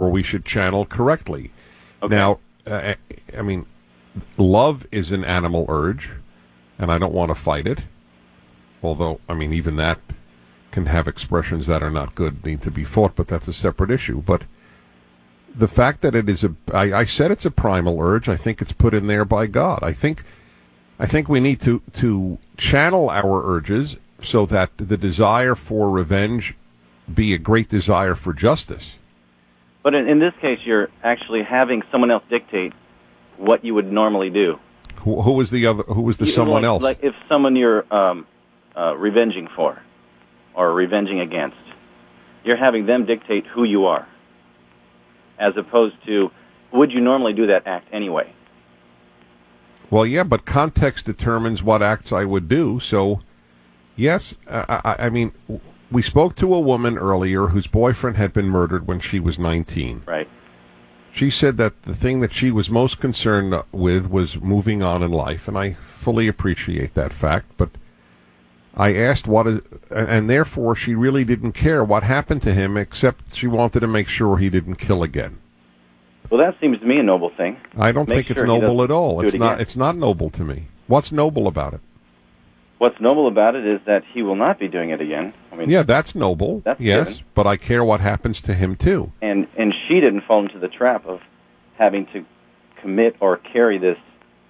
or we should channel correctly. Okay. Now, I mean, love is an animal urge, and I don't want to fight it. Although, I mean, even that can have expressions that are not good, need to be fought, but that's a separate issue. But the fact that it is I said it's a primal urge. I think it's put in there by God. I think we need to channel our urges so that the desire for revenge be a great desire for justice. But in this case, you're actually having someone else dictate what you would normally do. Who was the other? Who was the someone else? Like if someone you're revenging for or revenging against, you're having them dictate who you are, as opposed to would you normally do that act anyway? Well, yeah, but context determines what acts I would do. So, yes, I mean, we spoke to a woman earlier whose boyfriend had been murdered when she was 19. Right. She said that the thing that she was most concerned with was moving on in life, and I fully appreciate that fact. But I asked and therefore she really didn't care what happened to him, except she wanted to make sure he didn't kill again. Well, that seems to me a noble thing. I don't think it's noble at all. It's not noble to me. What's noble about it? What's noble about it is that he will not be doing it again. I mean, yeah, that's noble. That's yes, given. But I care what happens to him too. And she didn't fall into the trap of having to commit or carry this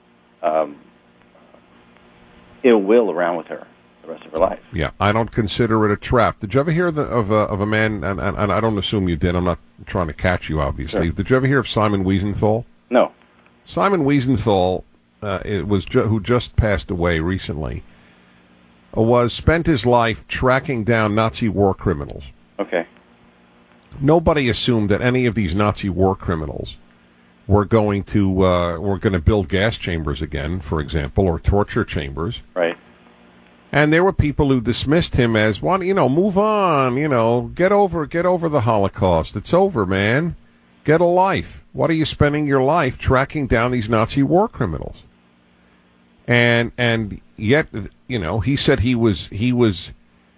ill will around with her the rest of her life. Yeah, I don't consider it a trap. Did you ever hear of a man? And I don't assume you did. I'm not trying to catch you, obviously. Sure. Did you ever hear of Simon Wiesenthal? No. Simon Wiesenthal, who just passed away recently, spent his life tracking down Nazi war criminals. Okay. Nobody assumed that any of these Nazi war criminals were going to build gas chambers again, for example, or torture chambers. Right. And there were people who dismissed him as one, move on, get over the Holocaust. It's over, man. Get a life. What are you spending your life tracking down these Nazi war criminals? And yet, he said he was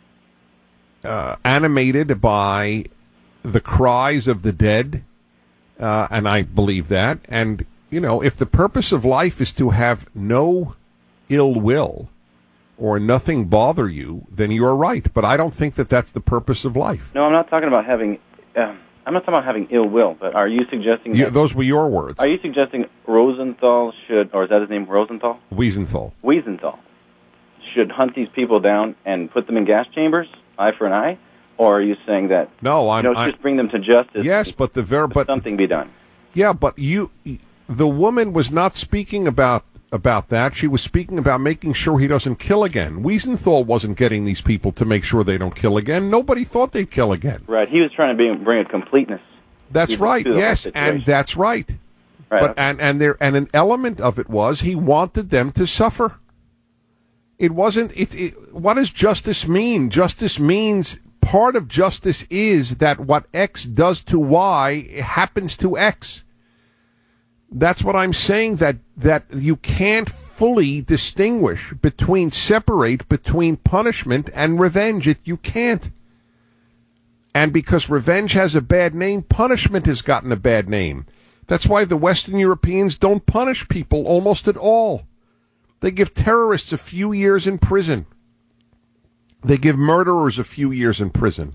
animated by the cries of the dead, and I believe that. And if the purpose of life is to have no ill will or nothing bother you, then you are right. But I don't think that that's the purpose of life. No, I'm not talking about having. I'm not talking about having ill will. But are you suggesting those were your words? Are you suggesting Rosenthal should, or is that his name, Rosenthal? Wiesenthal should hunt these people down and put them in gas chambers, eye for an eye? Or are you saying that just bring them to justice? Yes, but something be done. Yeah, but the woman was not speaking about that. She was speaking about making sure he doesn't kill again. Wiesenthal wasn't getting these people to make sure they don't kill again. Nobody thought they'd kill again. Right. He was trying to bring a completeness. That's right. Yes, and that's right. Right. But and an element of it was he wanted them to suffer. It wasn't. What does justice mean? Justice means. Part of justice is that what X does to Y happens to X. That's what I'm saying, that you can't fully separate between punishment and revenge. You can't. And because revenge has a bad name, punishment has gotten a bad name. That's why the Western Europeans don't punish people almost at all. They give terrorists a few years in prison. They give murderers a few years in prison.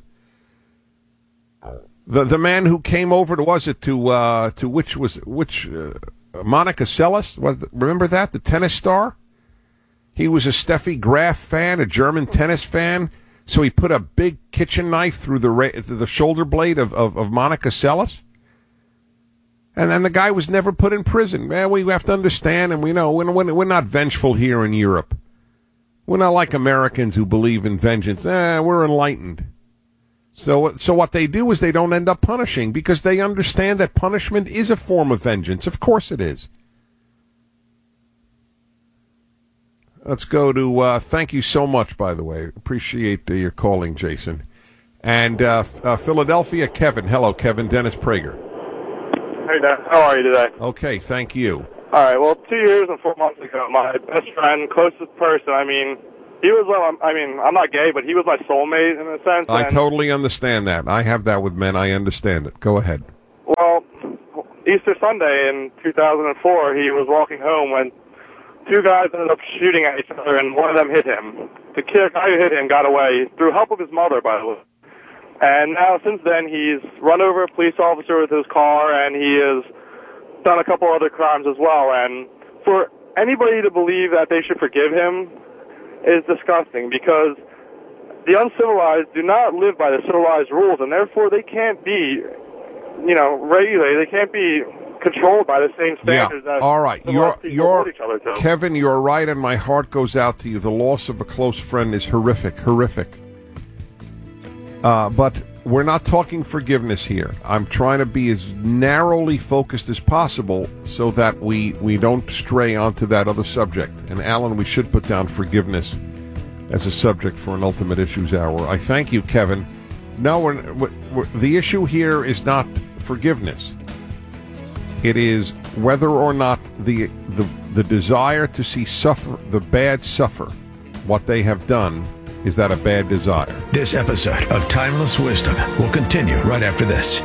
The man who came over to Monica Seles, remember that, the tennis star? He was a Steffi Graf fan, a German tennis fan, so he put a big kitchen knife through the shoulder blade of Monica Seles. And then the guy was never put in prison. Man, we have to understand, and we know we're not vengeful here in Europe. We're not like Americans who believe in vengeance. We're enlightened. So what they do is they don't end up punishing because they understand that punishment is a form of vengeance. Of course it is. Let's go to, thank you so much, by the way. Appreciate your calling, Jason. And Philadelphia, Kevin. Hello, Kevin. Dennis Prager. Hey, Dan. How are you today? Okay, thank you. All right, well, 2 years and 4 months ago, my best friend, closest person, he was, I'm not gay, but he was my soulmate in a sense. I totally understand that. I have that with men. I understand it. Go ahead. Well, Easter Sunday in 2004, he was walking home when two guys ended up shooting at each other, and one of them hit him. The guy who hit him got away through help of his mother, by the way. And now, since then, he's run over a police officer with his car, and he has done a couple other crimes as well. And for anybody to believe that they should forgive him is disgusting, because the uncivilized do not live by the civilized rules, and therefore they can't be, regulated. They can't be controlled by the same standards that all right. hold each other to. Kevin, you're right, and my heart goes out to you. The loss of a close friend is horrific. But we're not talking forgiveness here. I'm trying to be as narrowly focused as possible so that we don't stray onto that other subject. And Alan, we should put down forgiveness as a subject for an Ultimate Issues Hour. I thank you, Kevin. No, the issue here is not forgiveness. It is whether or not the desire to see the bad suffer what they have done. Is that a bad desire? This episode of Timeless Wisdom will continue right after this.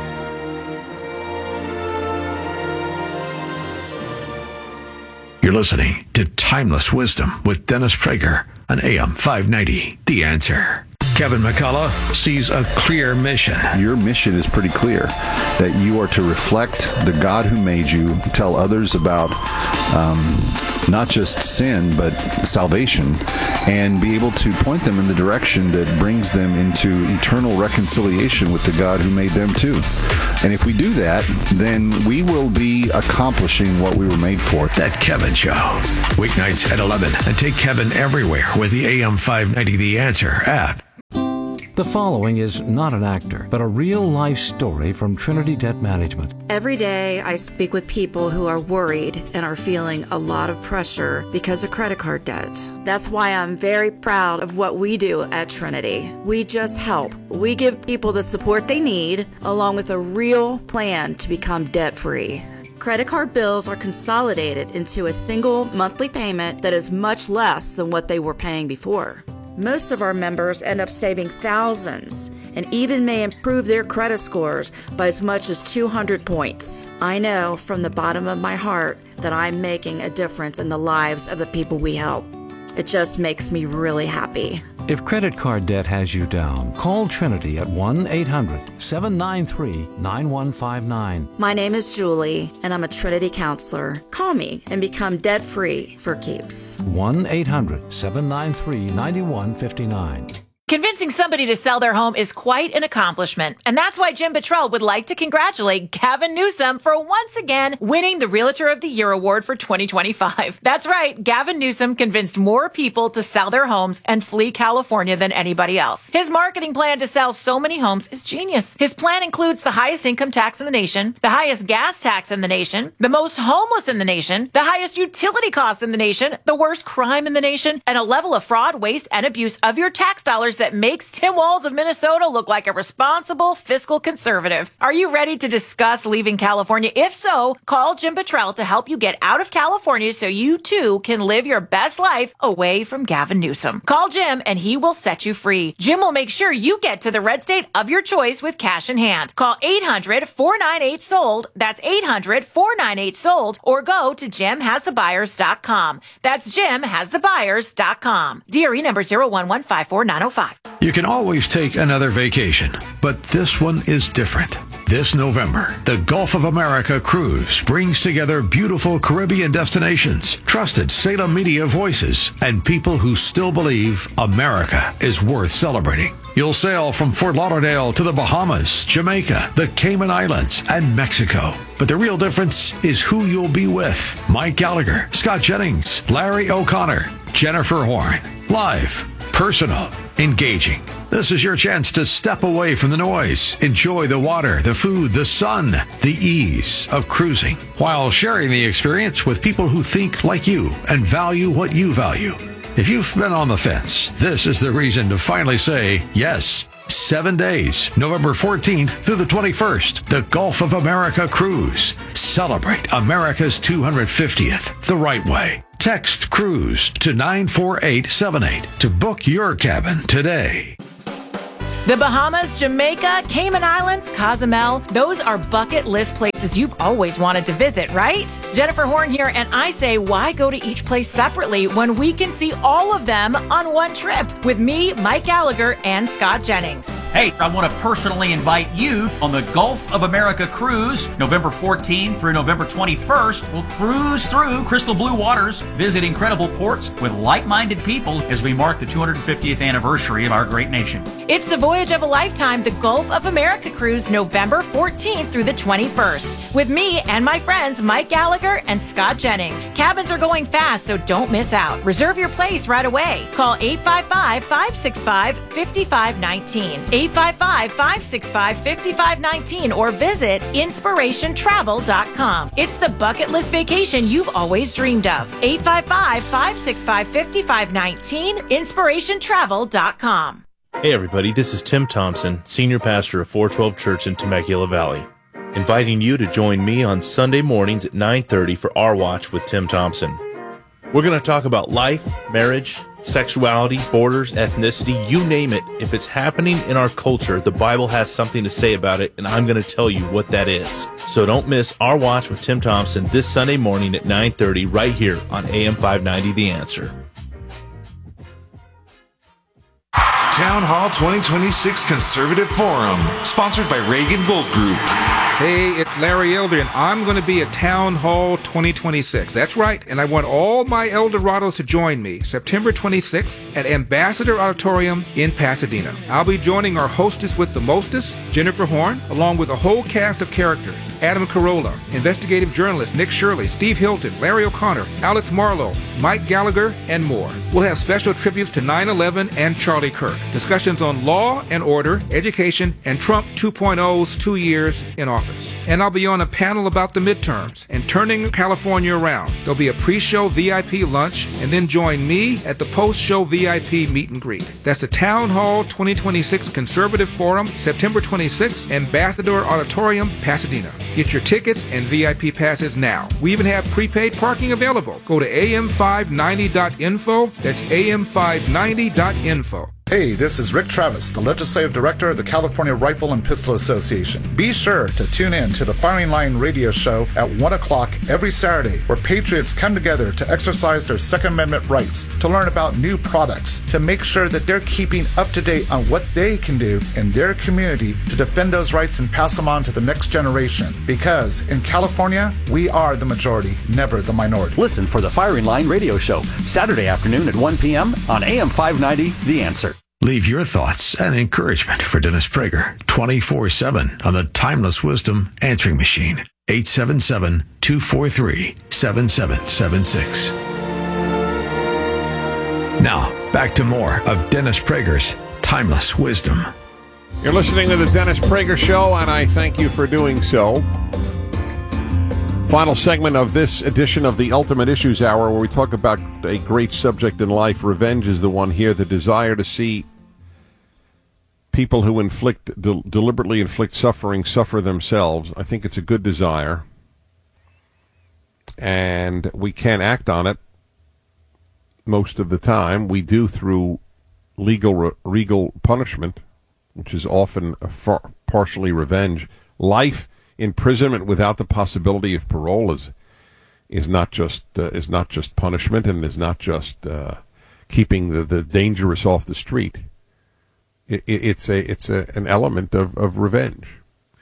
You're listening to Timeless Wisdom with Dennis Prager on AM 590, The Answer. Kevin McCullough sees a clear mission. Your mission is pretty clear, that you are to reflect the God who made you, tell others about not just sin, but salvation, and be able to point them in the direction that brings them into eternal reconciliation with the God who made them too. And if we do that, then we will be accomplishing what we were made for. That Kevin Show. Weeknights at 11. And take Kevin everywhere with the AM 590 The Answer app. The following is not an actor, but a real-life story from Trinity Debt Management. Every day I speak with people who are worried and are feeling a lot of pressure because of credit card debt. That's why I'm very proud of what we do at Trinity. We just help. We give people the support they need, along with a real plan to become debt-free. Credit card bills are consolidated into a single monthly payment that is much less than what they were paying before. Most of our members end up saving thousands and even may improve their credit scores by as much as 200 points. I know from the bottom of my heart that I'm making a difference in the lives of the people we help. It just makes me really happy. If credit card debt has you down, call Trinity at 1-800-793-9159. My name is Julie, and I'm a Trinity counselor. Call me and become debt-free for keeps. 1-800-793-9159. Convincing somebody to sell their home is quite an accomplishment, and that's why Jim Buttrell would like to congratulate Gavin Newsom for once again winning the Realtor of the Year award for 2025. That's right, Gavin Newsom convinced more people to sell their homes and flee California than anybody else. His marketing plan to sell so many homes is genius. His plan includes the highest income tax in the nation, the highest gas tax in the nation, the most homeless in the nation, the highest utility costs in the nation, the worst crime in the nation, and a level of fraud, waste, and abuse of your tax dollars that makes Tim Walz of Minnesota look like a responsible fiscal conservative. Are you ready to discuss leaving California? If so, call Jim Buttrell to help you get out of California so you too can live your best life away from Gavin Newsom. Call Jim and he will set you free. Jim will make sure you get to the red state of your choice with cash in hand. Call 800-498-SOLD. That's 800-498-SOLD, or go to JimHasTheBuyers.com. That's JimHasTheBuyers.com. DRE number 01154-905. You can always take another vacation, but this one is different. This November, the Gulf of America Cruise brings together beautiful Caribbean destinations, trusted Salem media voices, and people who still believe America is worth celebrating. You'll sail from Fort Lauderdale to the Bahamas, Jamaica, the Cayman Islands, and Mexico. But the real difference is who you'll be with. Mike Gallagher, Scott Jennings, Larry O'Connor, Jennifer Horn. Live, personal, engaging. This is your chance to step away from the noise, enjoy the water, the food, the sun, the ease of cruising, while sharing the experience with people who think like you and value what you value. If you've been on the fence, this is the reason to finally say yes. 7 days, November 14th through the 21st, the Gulf of America Cruise. Celebrate America's 250th the right way. Text CRUISE to 94878 to book your cabin today. The Bahamas, Jamaica, Cayman Islands, Cozumel, those are bucket list places you've always wanted to visit, right? Jennifer Horn here, and I say, why go to each place separately when we can see all of them on one trip with me, Mike Gallagher, and Scott Jennings? Hey, I want to personally invite you on the Gulf of America cruise, November 14th through November 21st. We'll cruise through crystal blue waters, visit incredible ports with like-minded people as we mark the 250th anniversary of our great nation. It's the voyage of a lifetime, the Gulf of America cruise, November 14th through the 21st, with me and my friends Mike Gallagher and Scott Jennings. Cabins are going fast, so don't miss out. Reserve your place right away. Call 855-565-5519, 855-565-5519, or visit inspirationtravel.com. It's the bucket list vacation you've always dreamed of. 855-565-5519, inspirationtravel.com. Hey everybody, this is Tim Thompson, Senior Pastor of 412 Church in Temecula Valley, inviting you to join me on Sunday mornings at 9:30 for Our Watch with Tim Thompson. We're going to talk about life, marriage, sexuality, borders, ethnicity, you name it. If it's happening in our culture, the Bible has something to say about it, and I'm going to tell you what that is. So don't miss Our Watch with Tim Thompson this Sunday morning at 9:30 right here on AM 590 The Answer. Town Hall 2026 Conservative Forum, sponsored by Reagan Gold Group. Hey, it's Larry Elder, and I'm going to be at Town Hall 2026. That's right, and I want all my Eldorados to join me September 26th at Ambassador Auditorium in Pasadena. I'll be joining our hostess with the mostest, Jennifer Horn, along with a whole cast of characters. Adam Carolla, investigative journalist Nick Shirley, Steve Hilton, Larry O'Connor, Alex Marlowe, Mike Gallagher, and more. We'll have special tributes to 9/11 and Charlie Kirk, discussions on law and order, education, and Trump 2.0's 2 years in office. And I'll be on a panel about the midterms and turning California around. There'll be a pre-show VIP lunch, and then join me at the post-show VIP meet and greet. That's the Town Hall 2026 Conservative Forum, September 26th, Ambassador Auditorium, Pasadena. Get your tickets and VIP passes now. We even have prepaid parking available. Go to am590.info. That's am590.info. Hey, this is Rick Travis, the Legislative Director of the California Rifle and Pistol Association. Be sure to tune in to the Firing Line radio show at 1 o'clock every Saturday, where patriots come together to exercise their Second Amendment rights, to learn about new products, to make sure that they're keeping up to date on what they can do in their community to defend those rights and pass them on to the next generation. Because in California, we are the majority, never the minority. Listen for the Firing Line radio show, Saturday afternoon at 1 p.m. on AM 590, The Answer. Leave your thoughts and encouragement for Dennis Prager 24/7 on the Timeless Wisdom Answering Machine, 877-243-7776. Now, back to more of Dennis Prager's Timeless Wisdom. You're listening to the Dennis Prager Show, and I thank you for doing so. Final segment of this edition of the Ultimate Issues Hour, where we talk about a great subject in life. Revenge is the one here. The desire to see people who deliberately inflict suffering suffer themselves. I think it's a good desire, and we can't act on it most of the time. We do through legal punishment, which is often partially revenge. Life imprisonment without the possibility of parole is not just punishment, and is not just keeping the dangerous off the street. It's an element of revenge.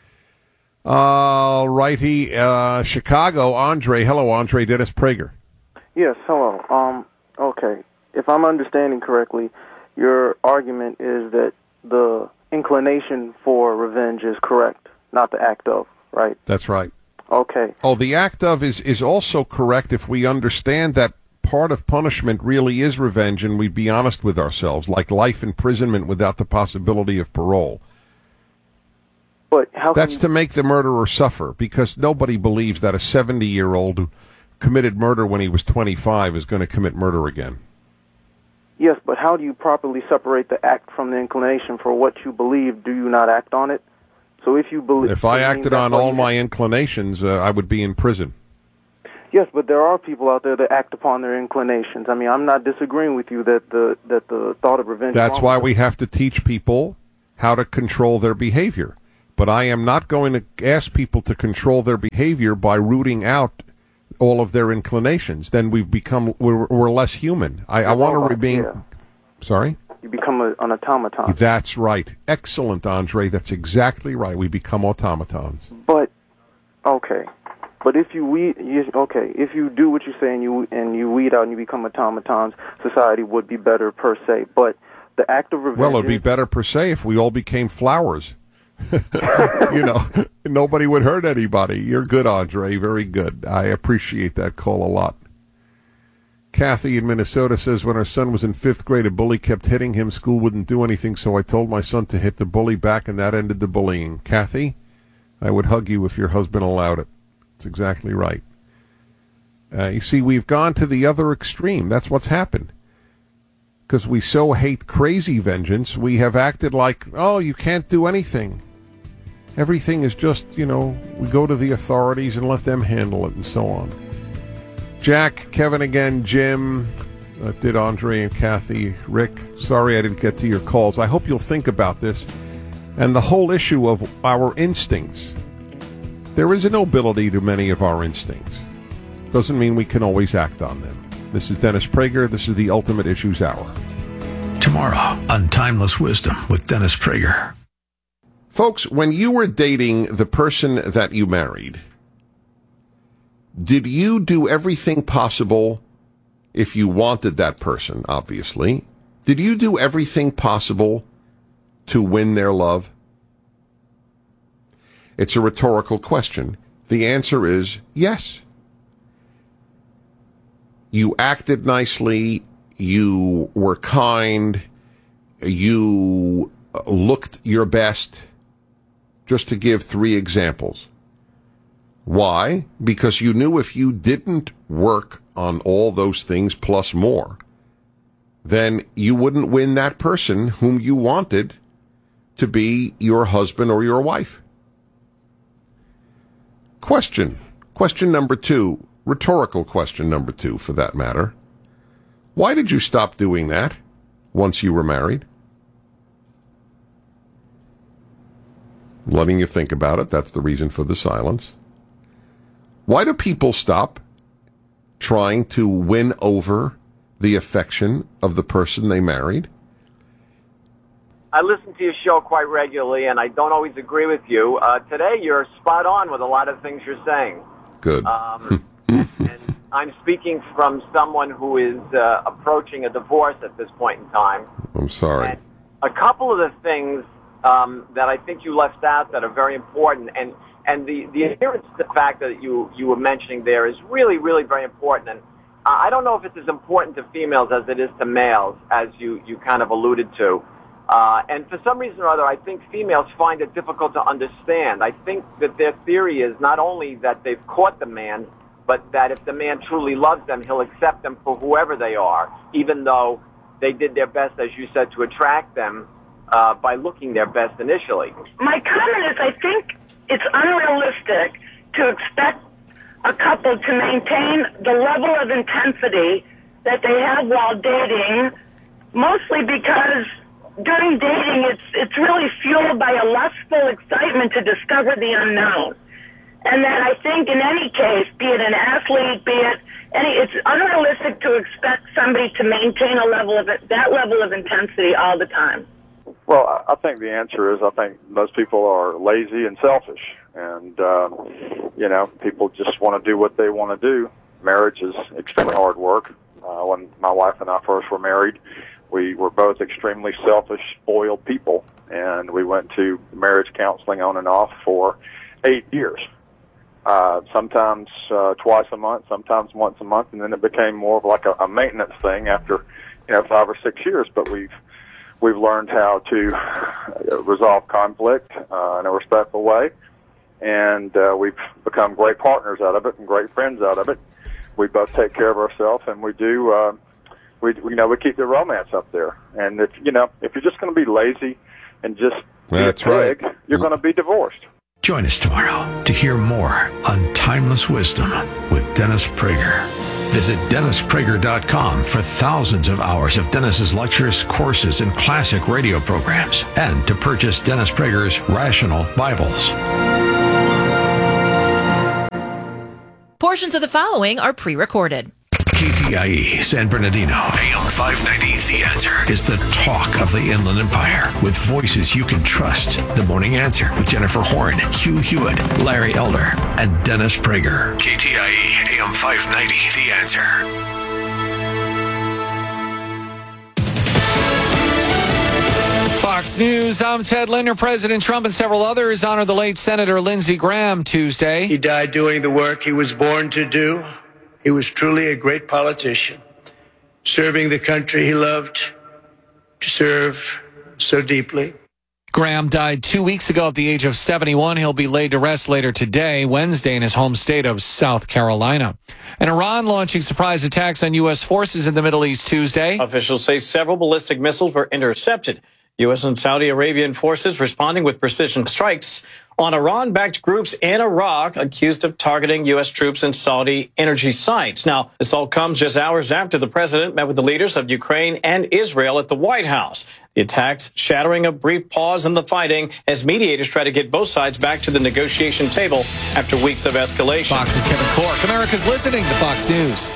Righty, Chicago, Andre. Hello, Andre. Dennis Prager. Yes, hello. Okay. If I'm understanding correctly, your argument is that the inclination for revenge is correct, not the act of, right? That's right. Okay. Oh, the act of is also correct if we understand that part of punishment really is revenge, and we be honest with ourselves, like life imprisonment without the possibility of parole. But that's to make the murderer suffer, because nobody believes that a 70-year-old who committed murder when he was 25 is going to commit murder again. Yes, but how do you properly separate the act from the inclination? For what you believe, do you not act on it? So if you believe, if I acted on all my inclinations, I would be in prison. Yes, but there are people out there that act upon their inclinations. I mean, I'm not disagreeing with you that the thought of revenge. That's why we have to teach people how to control their behavior. But I am not going to ask people to control their behavior by rooting out all of their inclinations. Then we're less human. I want to remain. Yeah. Sorry? You become an automaton. That's right. Excellent, Andre. That's exactly right. We become automatons. But okay. But if if you do what you say and you weed out and you become automatons, society would be better per se. But the act of revenge. Well, it'd be better per se if we all became flowers. Nobody would hurt anybody. You're good, Andre. Very good. I appreciate that call a lot. Kathy in Minnesota says, when our son was in 5th grade, a bully kept hitting him. School wouldn't do anything, so I told my son to hit the bully back, and that ended the bullying. Kathy, I would hug you if your husband allowed it. That's exactly right. You see, we've gone to the other extreme. That's what's happened. Because we so hate crazy vengeance, we have acted like, oh, you can't do anything. Everything is just, we go to the authorities and let them handle it and so on. Jack, Kevin again, Jim, did Andre and Kathy, Rick, sorry I didn't get to your calls. I hope you'll think about this. And the whole issue of our instincts. There is a nobility to many of our instincts. Doesn't mean we can always act on them. This is Dennis Prager. This is the Ultimate Issues Hour. Tomorrow on Timeless Wisdom with Dennis Prager. Folks, when you were dating the person that you married, did you do everything possible, if you wanted that person, obviously, did you do everything possible to win their love? It's a rhetorical question. The answer is yes. You acted nicely, you were kind, you looked your best, just to give 3 examples. Why? Because you knew if you didn't work on all those things plus more, then you wouldn't win that person whom you wanted to be your husband or your wife. Question number 2. Rhetorical question number 2, for that matter. Why did you stop doing that once you were married? Letting you think about it, that's the reason for the silence. Why do people stop trying to win over the affection of the person they married? I listen to your show quite regularly, and I don't always agree with you. Today, you're spot on with a lot of things you're saying. Good. And I'm speaking from someone who is approaching a divorce at this point in time. I'm sorry. And a couple of the things that I think you left out that are very important, and the adherence to the fact that you were mentioning there is really, really very important. And I don't know if it's as important to females as it is to males, as you kind of alluded to. And for some reason or other, I think females find it difficult to understand. I think that their theory is not only that they've caught the man, but that if the man truly loves them, he'll accept them for whoever they are, even though they did their best, as you said, to attract them by looking their best initially. My comment is I think it's unrealistic to expect a couple to maintain the level of intensity that they have while dating, mostly because during dating it's really fueled by a lustful excitement to discover the unknown. And that I think in any case, be it an athlete, it's unrealistic to expect somebody to maintain that level of intensity all the time. Well, I think the answer is I think most people are lazy and selfish. And, people just want to do what they want to do. Marriage is extremely hard work. When my wife and I first were married, we were both extremely selfish, spoiled people. And we went to marriage counseling on and off for 8 years. Sometimes twice a month, sometimes once a month, and then it became more of like a maintenance thing after 5 or 6 years. But we've learned how to resolve conflict in a respectful way, and we've become great partners out of it and great friends out of it. We both take care of ourselves, and we do. We keep the romance up there. And if you're just going to be lazy and just that's right, you're going to be divorced. Join us tomorrow to hear more on Timeless Wisdom with Dennis Prager. Visit DennisPrager.com for thousands of hours of Dennis's lectures, courses, and classic radio programs, and to purchase Dennis Prager's Rational Bibles. Portions of the following are pre-recorded. KTIE San Bernardino, AM 590, The Answer, is the talk of the Inland Empire, with voices you can trust. The Morning Answer with Jennifer Horn, Hugh Hewitt, Larry Elder, and Dennis Prager. KTIE AM 590, The Answer. Fox News, I'm Ted Linder. President Trump and several others honored the late Senator Lindsey Graham Tuesday. He died doing the work he was born to do. He was truly a great politician, serving the country he loved to serve so deeply. Graham died 2 weeks ago at the age of 71. He'll be laid to rest later today, Wednesday, in his home state of South Carolina. And Iran launching surprise attacks on U.S. forces in the Middle East Tuesday. Officials say several ballistic missiles were intercepted. U.S. and Saudi Arabian forces responding with precision strikes on Iran-backed groups in Iraq accused of targeting U.S. troops and Saudi energy sites. Now, this all comes just hours after the president met with the leaders of Ukraine and Israel at the White House. The attacks shattering a brief pause in the fighting as mediators try to get both sides back to the negotiation table after weeks of escalation. Fox's Kevin Cork. America's listening to Fox News.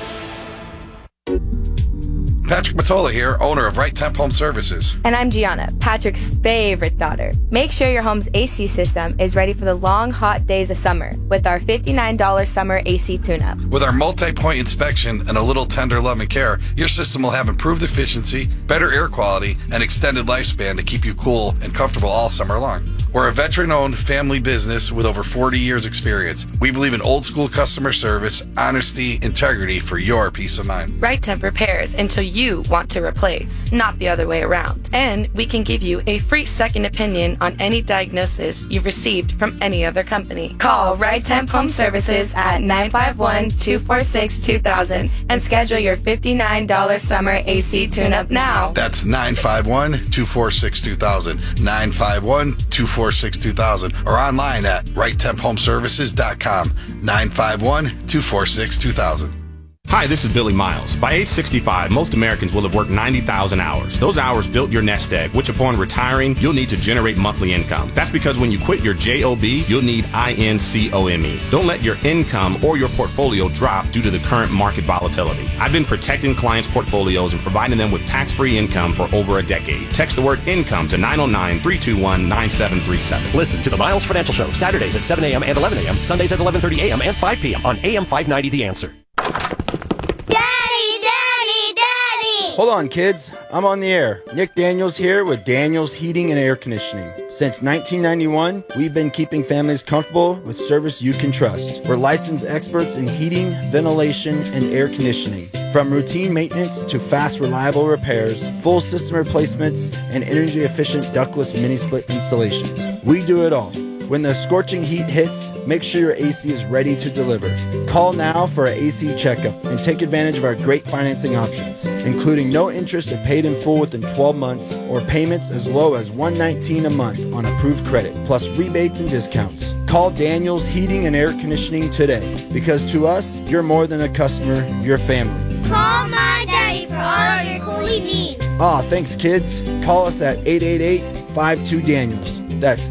Patrick Matola here, owner of Right Temp Home Services. And I'm Gianna, Patrick's favorite daughter. Make sure your home's AC system is ready for the long, hot days of summer with our $59 summer AC tune-up. With our multi-point inspection and a little tender love and care, your system will have improved efficiency, better air quality, and extended lifespan to keep you cool and comfortable all summer long. We're a veteran-owned family business with over 40 years experience. We believe in old-school customer service, honesty, integrity for your peace of mind. Right Temp repairs until you want to replace, not the other way around. And we can give you a free second opinion on any diagnosis you've received from any other company. Call Right Temp Home Services at 951-246-2000 and schedule your $59 summer AC tune-up now. That's 951-246-2000, 951-246-2000, or online at righttemphomeservices.com, 951-246-2000. Hi, this is Billy Miles. By age 65, most Americans will have worked 90,000 hours. Those hours built your nest egg, which upon retiring, you'll need to generate monthly income. That's because when you quit your JOB, you'll need INCOME. Don't let your income or your portfolio drop due to the current market volatility. I've been protecting clients' portfolios and providing them with tax-free income for over a decade. Text the word income to 909-321-9737. Listen to the Miles Financial Show, Saturdays at 7 a.m. and 11 a.m., Sundays at 11:30 a.m. and 5 p.m. on AM 590 The Answer. Hold on, kids. I'm on the air. Nick Daniels here with Daniels Heating and Air Conditioning. Since 1991, we've been keeping families comfortable with service you can trust. We're licensed experts in heating, ventilation, and air conditioning. From routine maintenance to fast, reliable repairs, full system replacements, and energy-efficient ductless mini-split installations. We do it all. When the scorching heat hits, make sure your AC is ready to deliver. Call now for an AC checkup and take advantage of our great financing options, including no interest if paid in full within 12 months or payments as low as $119 a month on approved credit, plus rebates and discounts. Call Daniels Heating and Air Conditioning today, because to us, you're more than a customer, you're family. Call my daddy for all your cooling needs. Thanks, kids. Call us at 888-52-DANIELS. That's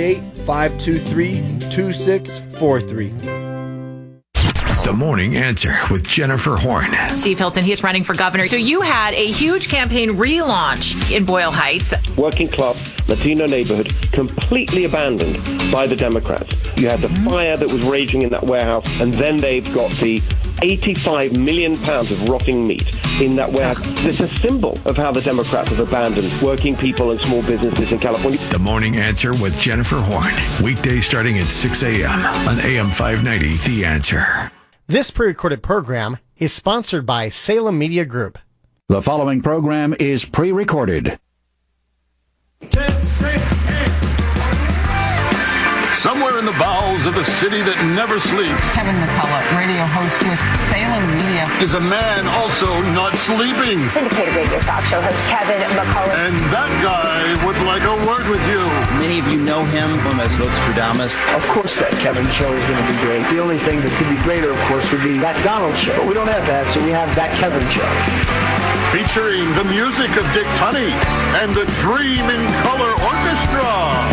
888-523-2643. The Morning Answer with Jennifer Horn. Steve Hilton, he is running for governor. So you had a huge campaign relaunch in Boyle Heights. Working class Latino neighborhood completely abandoned by the Democrats. You had the fire that was raging in that warehouse, and then they've got the 85 million pounds of rotting meat in that warehouse. It's a symbol of how the Democrats have abandoned working people and small businesses in California. The Morning Answer with Jennifer Horn. Weekdays starting at 6 a.m. on AM 590, The Answer. This pre-recorded program is sponsored by Salem Media Group. The following program is pre-recorded. somewhere in the bowels of a city that never sleeps. Kevin McCullough, radio host with Salem Media. Is a man also not sleeping? Syndicated radio talk show host Kevin McCullough. And that guy would like a word with you. Many of you know him as Nostradamus. Of course that Kevin show is going to be great. The only thing that could be greater, of course, would be that Donald show. But we don't have that, so we have that Kevin show. Featuring the music of Dick Tunney and the Dream in Color Orchestra.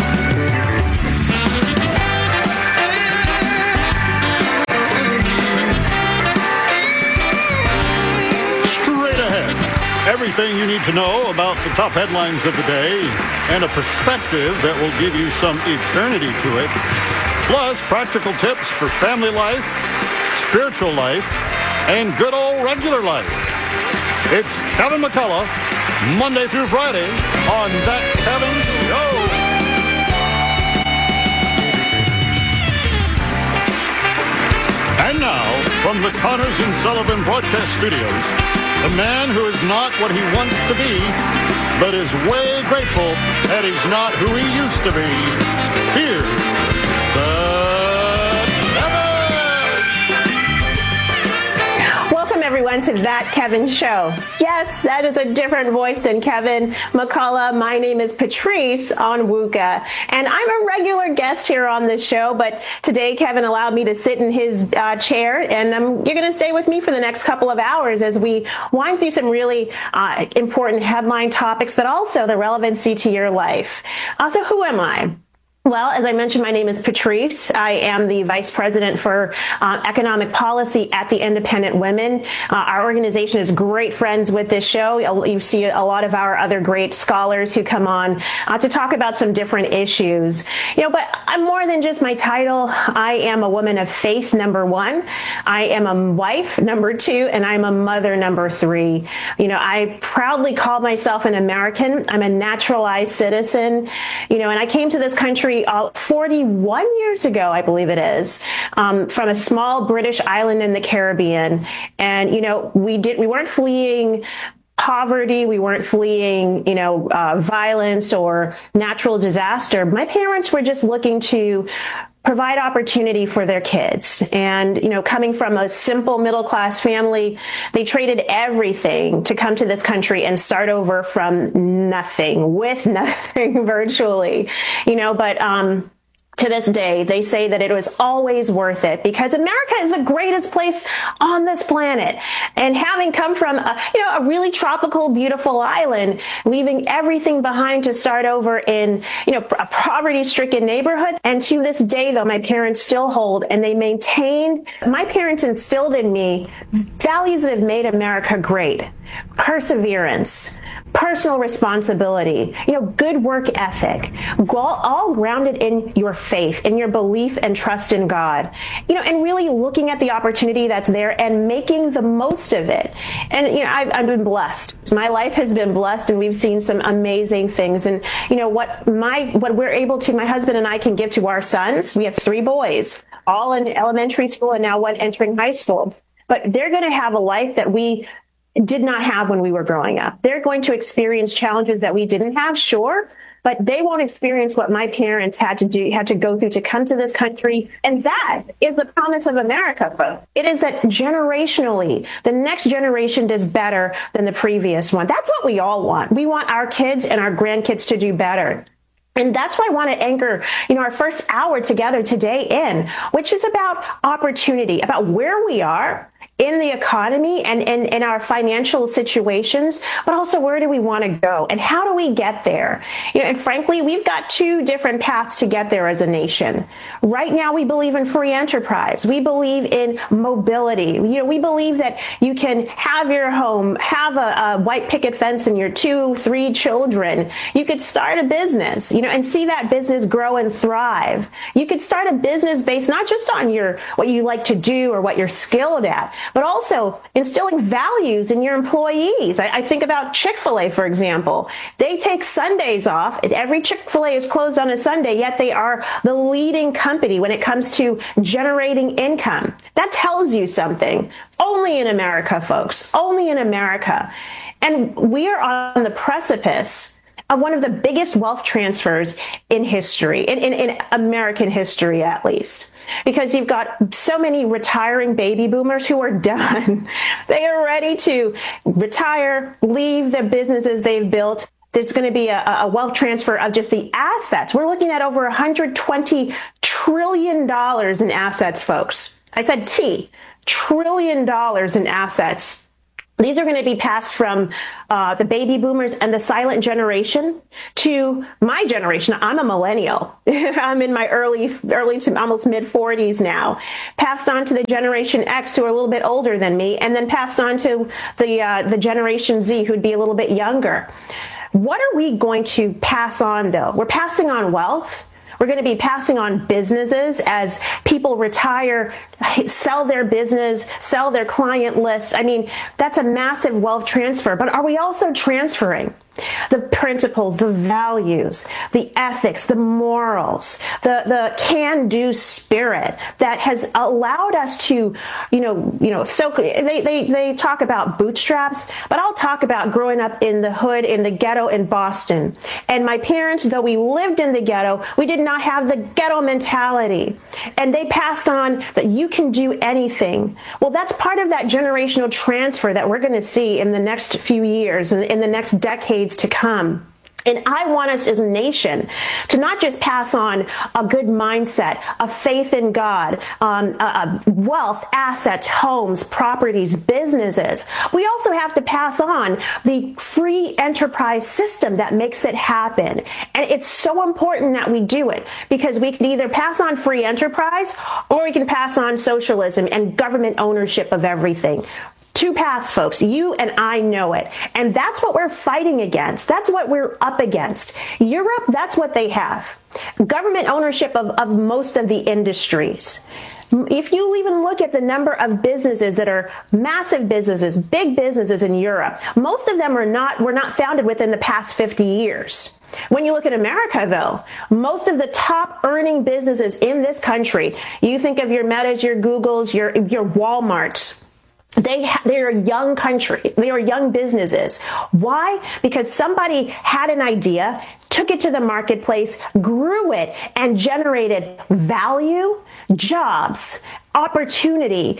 Straight ahead, everything you need to know about the top headlines of the day and a perspective that will give you some eternity to it. Plus, practical tips for family life, spiritual life, and good old regular life. It's Kevin McCullough, Monday through Friday on That Kevin Show. And now, from the Connors and Sullivan Broadcast Studios, a man who is not what he wants to be, but is way grateful that he's not who he used to be. Here's Welcome, everyone, to That Kevin Show. Yes, that is a different voice than Kevin McCullough. My name is Patrice Onwuka, and I'm a regular guest here on the show, but today Kevin allowed me to sit in his chair, and you're going to stay with me for the next couple of hours as we wind through some really important headline topics, but also the relevancy to your life. So who am I? Well, as I mentioned, my name is Patrice. I am the Vice President for Economic Policy at the Independent Women. Our organization is great friends with this show. You see a lot of our other great scholars who come on to talk about some different issues. But I'm more than just my title. I am a woman of faith, number one. I am a wife, number two, and I'm a mother, number three. I proudly call myself an American. I'm a naturalized citizen. And I came to this country 41 years ago, I believe it is, from a small British island in the Caribbean. And, we weren't fleeing poverty. We weren't fleeing, violence or natural disaster. My parents were just looking to provide opportunity for their kids. And, coming from a simple middle-class family, they traded everything to come to this country and start over from nothing, with nothing virtually, but, to this day, they say that it was always worth it because America is the greatest place on this planet. And having come from a really tropical, beautiful island, leaving everything behind to start over in, a poverty-stricken neighborhood. And to this day, though, my parents still hold and they maintained, my parents instilled in me values that have made America great. Perseverance, personal responsibility, good work ethic, all grounded in your faith, in your belief and trust in God, and really looking at the opportunity that's there and making the most of it. And, I've been blessed. My life has been blessed and we've seen some amazing things. And, what we're able to, my husband and I can give to our sons, we have 3 boys, all in elementary school and now one entering high school. But they're going to have a life that we did not have when we were growing up. They're going to experience challenges that we didn't have, sure, but they won't experience what my parents had to go through to come to this country. And that is the promise of America, folks. It is that generationally, the next generation does better than the previous one. That's what we all want. We want our kids and our grandkids to do better. And that's why I want to anchor, our first hour together today in, which is about opportunity, about where we are in the economy and in our financial situations, but also where do we want to go and how do we get there? And frankly, we've got 2 different paths to get there as a nation. Right now, we believe in free enterprise. We believe in mobility. We believe that you can have your home, have a white picket fence and your 2, 3 children. You could start a business, and see that business grow and thrive. You could start a business based not just on what you like to do or what you're skilled at, but also instilling values in your employees. I think about Chick-fil-A, for example. They take Sundays off. Every Chick-fil-A is closed on a Sunday, yet they are the leading company when it comes to generating income. That tells you something. Only in America, folks. Only in America. And we are on the precipice of one of the biggest wealth transfers in history, in American history at least. Because you've got so many retiring baby boomers who are done. They are ready to retire, leave the businesses they've built. There's going to be a wealth transfer of just the assets. We're looking at over $120 trillion in assets, folks. I said trillion dollars in assets. These are going to be passed from the baby boomers and the silent generation to my generation. I'm a millennial. I'm in my early to almost mid 40s now. Passed on to the Generation X, who are a little bit older than me, and then passed on to the Generation Z, who'd be a little bit younger. What are we going to pass on, though? We're passing on wealth. We're going to be passing on businesses as people retire, sell their business, sell their client list. I mean, that's a massive wealth transfer. But are we also transferring the principles, the values, the ethics, the morals, the can-do spirit that has allowed us to, so they talk about bootstraps, but I'll talk about growing up in the hood, in the ghetto in Boston. And my parents, though we lived in the ghetto, we did not have the ghetto mentality. And they passed on that you can do anything. Well, that's part of that generational transfer that we're going to see in the next few years and in the next decades to come. And I want us as a nation to not just pass on a good mindset, a faith in God, wealth, assets, homes, properties, businesses. We also have to pass on the free enterprise system that makes it happen. And it's so important that we do it because we can either pass on free enterprise or we can pass on socialism and government ownership of everything. Two paths, folks. You and I know it. And that's what we're fighting against. That's what we're up against. Europe, that's what they have. Government ownership of most of the industries. If you even look at the number of businesses that are massive businesses, big businesses in Europe, most of them were not founded within the past 50 years. When you look at America, though, most of the top earning businesses in this country, you think of your Metas, your Googles, your Walmarts, they are a young country. They are young businesses. Why? Because somebody had an idea, took it to the marketplace, grew it, and generated value, jobs, opportunity,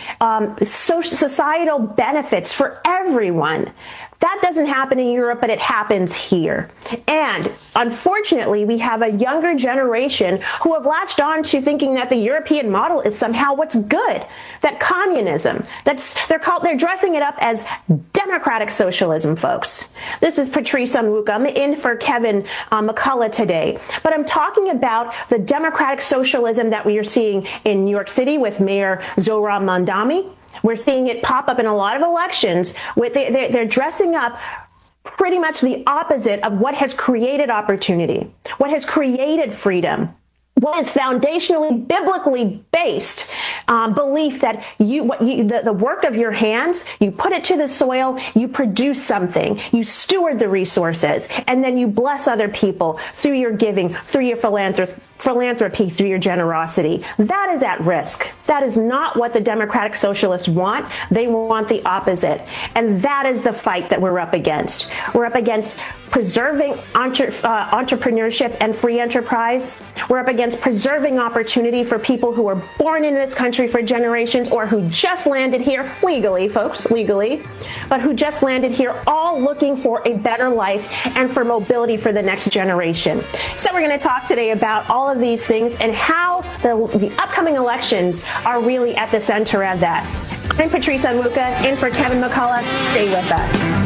societal benefits for everyone. That doesn't happen in Europe, but it happens here. And unfortunately, we have a younger generation who have latched on to thinking that the European model is somehow what's good. That communism, they're dressing it up as democratic socialism, folks. This is Patrice Onwuka. I'm in for Kevin McCullough today. But I'm talking about the democratic socialism that we are seeing in New York City with Mayor Zohran Mamdani. We're seeing it pop up in a lot of elections. They're dressing up pretty much the opposite of what has created opportunity, what has created freedom, what is foundationally, biblically based belief that the work of your hands, you put it to the soil, you produce something, you steward the resources, and then you bless other people through your giving, through your philanthropy, through your generosity. That is at risk. That is not what the democratic socialists want. They want the opposite. And that is the fight that we're up against. We're up against preserving entrepreneurship and free enterprise. We're up against preserving opportunity for people who were born in this country for generations or who just landed here legally, folks, legally, but who just landed here all looking for a better life and for mobility for the next generation. So we're going to talk today about all of these things and how the upcoming elections are really at the center of that. I'm Patrice Onwuka, in for Kevin McCullough. Stay with us.